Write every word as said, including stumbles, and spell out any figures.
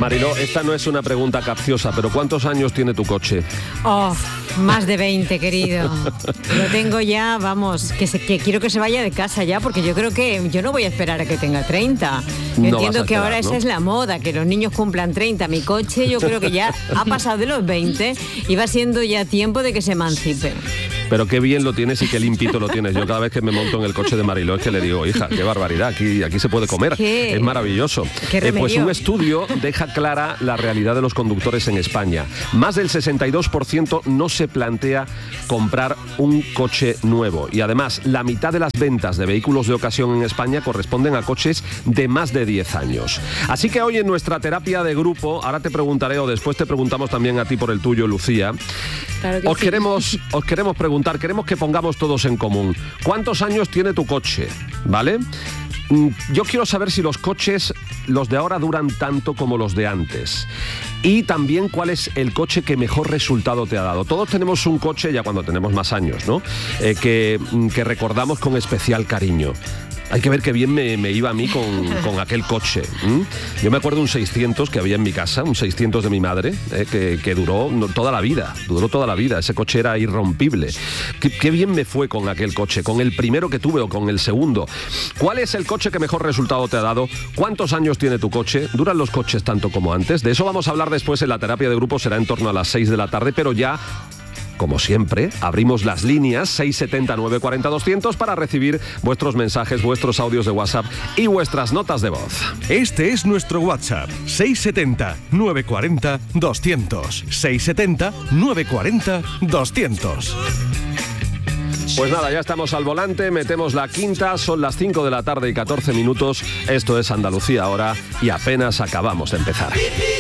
Mariló, esta no es una pregunta capciosa, pero ¿cuántos años tiene tu coche? Oh, más de veinte, querido. Lo tengo ya, vamos, que, se, que quiero que se vaya de casa ya, porque yo creo que yo no voy a esperar a que tenga treinta. Yo No entiendo vas a que esperar, ahora ¿no? esa es la moda, que los niños cumplan treinta. Mi coche yo creo que ya ha pasado de los veinte y va siendo ya tiempo de que se emancipe. Pero qué bien lo tienes y qué limpito lo tienes. Yo cada vez que me monto en el coche de Mariló es que le digo, hija, qué barbaridad, aquí, aquí se puede comer. ¿Qué? Es maravilloso. ¿Qué Eh, pues remedio? un estudio deja clara la realidad de los conductores en España. Más del sesenta y dos por ciento no se plantea comprar un coche nuevo. Y además, la mitad de las ventas de vehículos de ocasión en España corresponden a coches de más de diez años. Así que hoy en nuestra terapia de grupo, ahora te preguntaré o después te preguntamos también a ti por el tuyo, Lucía. Claro que Os sí. queremos, os queremos preguntar, queremos que pongamos todos en común. ¿Cuántos años tiene tu coche? ¿Vale? Mm, Yo quiero saber si los coches, los de ahora, duran tanto como los de antes. Y también cuál es el coche que mejor resultado te ha dado. Todos tenemos un coche, ya cuando tenemos más años, ¿no? Eh, que, que recordamos con especial cariño. Hay que ver qué bien me, me iba a mí con, con aquel coche. ¿m? Yo me acuerdo un seiscientos que había en mi casa, un seiscientos de mi madre, eh, que, que duró no, toda la vida, duró toda la vida. Ese coche era irrompible. Qué, qué bien me fue con aquel coche, con el primero que tuve o con el segundo. ¿Cuál es el coche que mejor resultado te ha dado? ¿Cuántos años tiene tu coche? ¿Duran los coches tanto como antes? De eso vamos a hablar después en la terapia de grupo, será en torno a las seis de la tarde, pero ya... Como siempre, abrimos las líneas seis siete cero, nueve cuatro cero, doscientos para recibir vuestros mensajes, vuestros audios de WhatsApp y vuestras notas de voz. Este es nuestro WhatsApp, seis siete cero, nueve cuatro cero, doscientos. seis siete cero, nueve cuatro cero, doscientos. Pues nada, ya estamos al volante, metemos la quinta, son las cinco de la tarde y catorce minutos. Esto es Andalucía ahora y apenas acabamos de empezar.